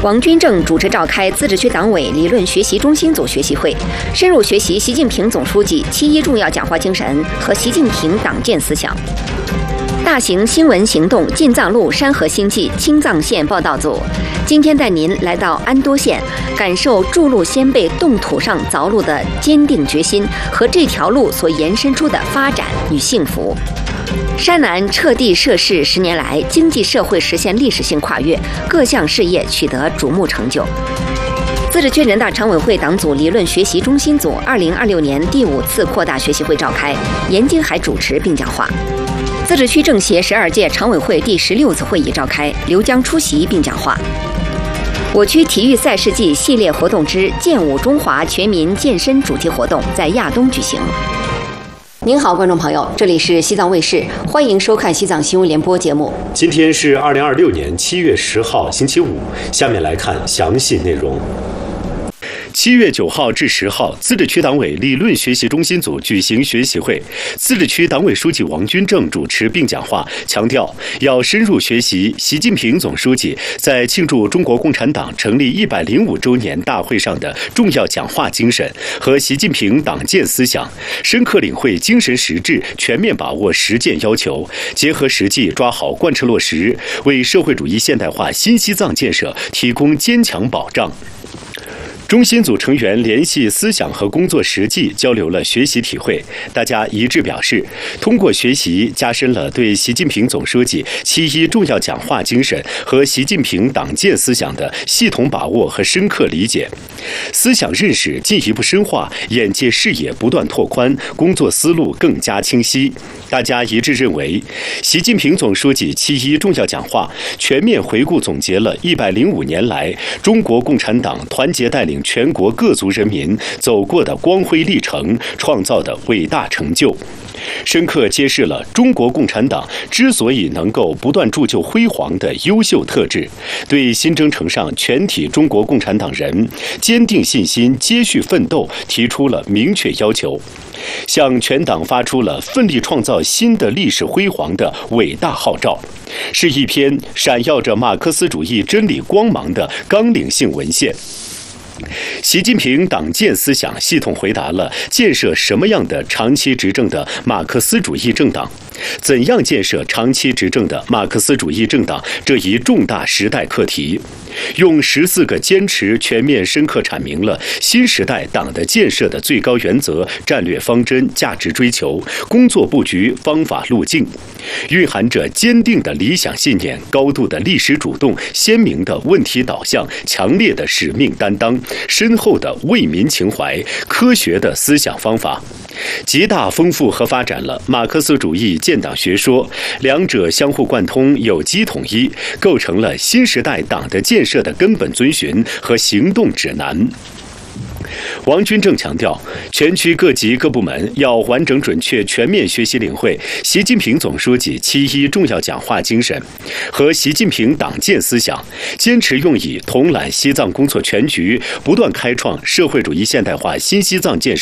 王军正主持召开自治区党委理论学习中心组学习会，深入学习习近平总书记7·1重要讲话精神和习近平党建思想。大型新闻行动进藏路山河星际青藏线报道组今天带您来到安多县，感受筑路先辈冻土上凿路的坚定决心和这条路所延伸出的发展与幸福。山南彻地涉市10年来，经济社会实现历史性跨越，各项事业取得瞩目成就。自治区人大常委会党组理论学习中心组2026年第5次扩大学习会召开，严金海主持并讲话。自治区政协12届常委会第16次会议召开，刘江出席并讲话。我区体育赛事季系列活动之健舞中华全民健身主题活动在亚东举行。您好，观众朋友，这里是西藏卫视，欢迎收看西藏新闻联播节目。 今天是2026年7月10号，星期五。下面来看详细内容。7月9号至10号，自治区党委理论学习中心组举行学习会，自治区党委书记王军正主持并讲话，强调要深入学习习近平总书记在庆祝中国共产党成立105周年大会上的重要讲话精神和习近平党建思想，深刻领会精神实质，全面把握实践要求，结合实际抓好贯彻落实，为社会主义现代化新西藏建设提供坚强保障。中心组成员联系思想和工作实际，交流了学习体会。大家一致表示，通过学习加深了对习近平总书记7·1重要讲话精神和习近平党建思想的系统把握和深刻理解，思想认识进一步深化，眼界视野不断拓宽，工作思路更加清晰。大家一致认为，习近平总书记7·1重要讲话全面回顾总结了105年来中国共产党团结带领全国各族人民走过的光辉历程，创造的伟大成就，深刻揭示了中国共产党之所以能够不断铸就辉煌的优秀特质，对新征程上全体中国共产党人坚定信心、接续奋斗提出了明确要求，向全党发出了奋力创造新的历史辉煌的伟大号召，是一篇闪耀着马克思主义真理光芒的纲领性文献。习近平党建思想系统回答了建设什么样的长期执政的马克思主义政党，怎样建设长期执政的马克思主义政党这一重大时代课题，用14个坚持全面深刻阐明了新时代党的建设的最高原则、战略方针、价值追求、工作布局、方法路径，蕴含着坚定的理想信念、高度的历史主动、鲜明的问题导向、强烈的使命担当、深厚的为民情怀、科学的思想方法，极大丰富和发展了马克思主义建党学说，两者相互贯通，有机统一，构成了新时代党的建设的根本遵循和行动指南。王军正强调，全区各级各部门要完整准确全面学习领会习近平总书记7·1重要讲话精神和习近平党建思想，坚持用以统揽西藏工作全局，不断开创社会主义现代化新西藏建设